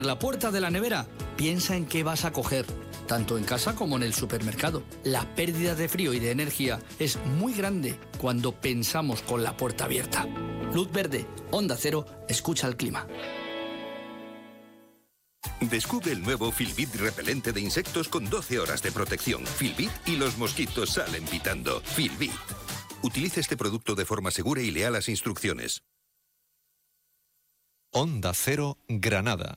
la puerta de la nevera, piensa en qué vas a coger, tanto en casa como en el supermercado. La pérdida de frío y de energía es muy grande cuando pensamos con la puerta abierta. Luz verde, Onda Cero, escucha el clima. Descubre el nuevo Filbit repelente de insectos con 12 horas de protección. Filbit y los mosquitos salen pitando. Filbit. Utilice este producto de forma segura y lea las instrucciones. Onda Cero, Granada,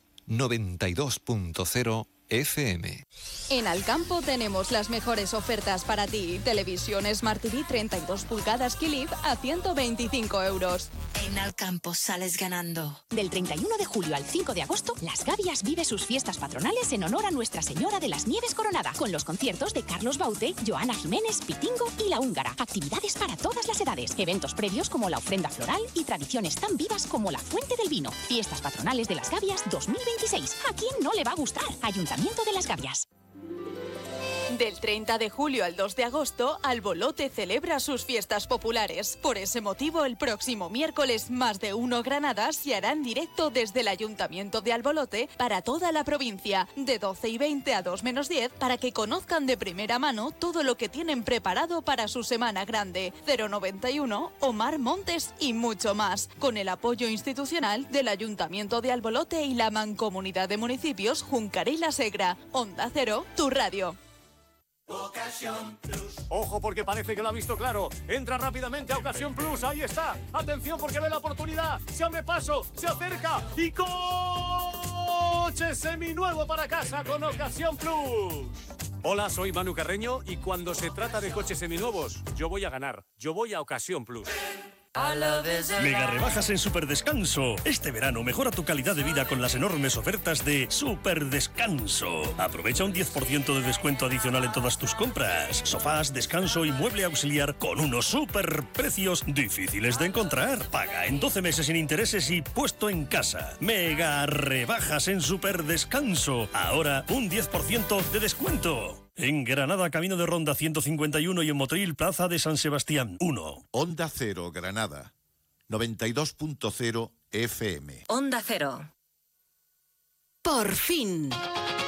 92.0 FM. En Alcampo tenemos las mejores ofertas para ti. Televisión Smart TV 32 pulgadas Philips a 125 euros. En Alcampo sales ganando. Del 31 de julio al 5 de agosto, Las Gavias vive sus fiestas patronales en honor a Nuestra Señora de las Nieves Coronada, con los conciertos de Carlos Baute, Joana Jiménez, Pitingo y La Húngara. Actividades para todas las edades, eventos previos como la ofrenda floral y tradiciones tan vivas como la Fuente del Vino. Fiestas patronales de Las Gavias 2026. ¿A quién no le va a gustar? Ayuntamiento de Las Gavias. Del 30 de julio al 2 de agosto, Albolote celebra sus fiestas populares. Por ese motivo, el próximo miércoles, Más de Uno Granada se hará en directo desde el Ayuntamiento de Albolote para toda la provincia, de 12:20 a 2:10, para que conozcan de primera mano todo lo que tienen preparado para su Semana Grande. 091, Omar Montes y mucho más, con el apoyo institucional del Ayuntamiento de Albolote y la Mancomunidad de Municipios Juncar y La Segra. Onda Cero, tu radio. Ocasión Plus. Ojo, porque parece que lo ha visto claro. Entra rápidamente a Ocasión Plus. Ahí está. Atención, porque ve la oportunidad. Se abre paso, se acerca y coche seminuevo para casa con Ocasión Plus. Hola, soy Manu Carreño y cuando se trata de coches seminuevos, yo voy a ganar. Yo voy a Ocasión Plus. Mega rebajas en Superdescanso. Este verano mejora tu calidad de vida con las enormes ofertas de Superdescanso. Aprovecha un 10% de descuento adicional en todas tus compras. Sofás, descanso y mueble auxiliar con unos superprecios difíciles de encontrar. Paga en 12 meses sin intereses y puesto en casa. Mega rebajas en Superdescanso. Ahora un 10% de descuento. En Granada, camino de Ronda 151 y en Motril, Plaza de San Sebastián 1. Onda Cero, Granada, 92.0 FM. Onda Cero. Por fin.